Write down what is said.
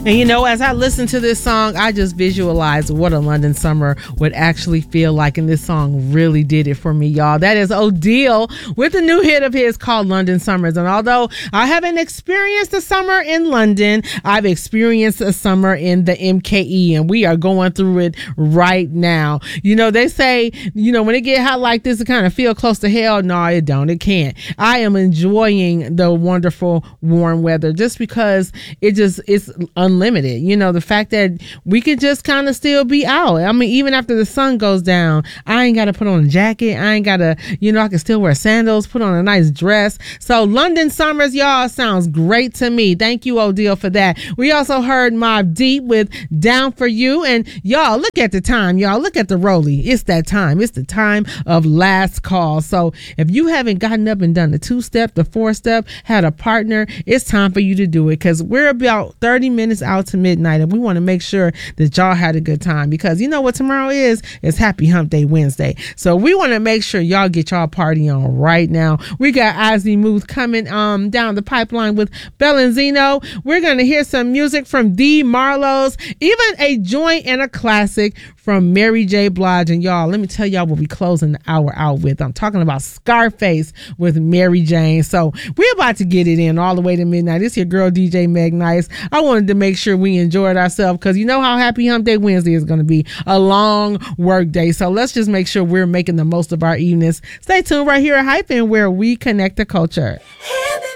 And you know, as I listen to this song, I just visualize what a London summer would actually feel like. And this song really did it for me, y'all. That is Odile with a new hit of his called London Summers. And although I haven't experienced a summer in London, I've experienced a summer in the MKE, and we are going through it right now. You know, they say, you know, when it get hot like this, it kind of feel close to hell. No, it don't. It can't. I am enjoying the wonderful warm weather just because it's unlimited. You know, the fact that we could just kind of still be out. I mean, even after the sun goes down, I ain't got to put on a jacket. I ain't got to, you know, I can still wear sandals, put on a nice dress. So London Summers, y'all, sounds great to me. Thank you, Odile, for that. We also heard Mobb Deep with Down For You. And y'all, look at the time. Y'all, look at the rollie. It's that time. It's the time of last call. So if you haven't gotten up and done the 2-step, the 4-step, had a partner, it's time for you to do it, because we're about 30 minutes out to midnight, and we want to make sure that y'all had a good time, because you know what tomorrow is? It's Happy Hump Day Wednesday. So we want to make sure y'all get y'all party on right now. We got Azimuth coming down the pipeline with Bellenzino. We're going to hear some music from D. Marlowe's, even a joint and a classic from Mary J. Blige. And y'all, let me tell y'all what we closing the hour out with. I'm talking about Scarface with Mary Jane. So we're about to get it in all the way to midnight. It's your girl DJ Meg Nice. I wanted to make sure we enjoyed ourselves, because you know how Happy Hump Day Wednesday is going to be, a long work day. So let's just make sure we're making the most of our evenings. Stay tuned right here at Hyphen, where we connect the culture.